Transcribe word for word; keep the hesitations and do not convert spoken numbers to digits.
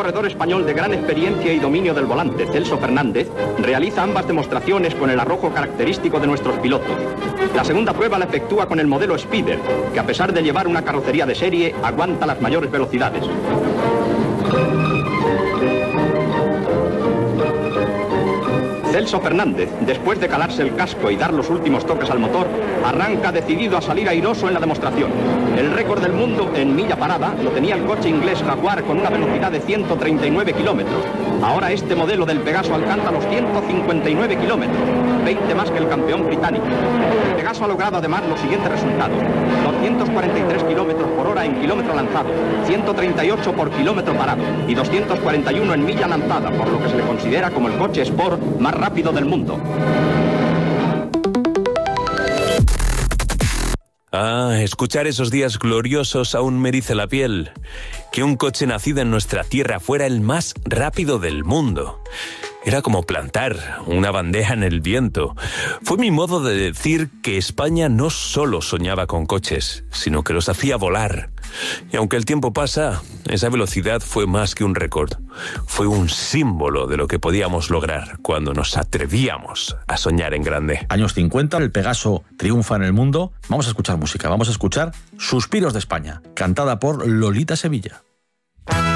corredor español de gran experiencia y dominio del volante, Celso Fernández, realiza ambas demostraciones con el arrojo característico de nuestros pilotos. La segunda prueba la efectúa con el modelo Spider, que a pesar de llevar una carrocería de serie, aguanta las mayores velocidades. Celso Fernández, después de calarse el casco y dar los últimos toques al motor, arranca decidido a salir airoso en la demostración. El récord del mundo en milla parada lo tenía el coche inglés Jaguar con una velocidad de ciento treinta y nueve kilómetros. Ahora este modelo del Pegaso alcanza los ciento cincuenta y nueve kilómetros, veinte más que el campeón británico. El Pegaso ha logrado además los siguientes resultados: doscientos cuarenta y tres kilómetros por hora en kilómetro lanzado, ciento treinta y ocho por kilómetro parado y doscientos cuarenta y uno en milla lanzada, por lo que se le considera como el coche Sport más rápido del mundo. Ah, escuchar esos días gloriosos aún me eriza la piel. Que un coche nacido en nuestra tierra fuera el más rápido del mundo. Era como plantar una bandeja en el viento. Fue mi modo de decir que España no solo soñaba con coches, sino que los hacía volar. Y aunque el tiempo pasa, esa velocidad fue más que un récord. Fue un símbolo de lo que podíamos lograr cuando nos atrevíamos a soñar en grande. Años cincuenta, el Pegaso triunfa en el mundo. Vamos a escuchar música, vamos a escuchar Suspiros de España, cantada por Lolita Sevilla.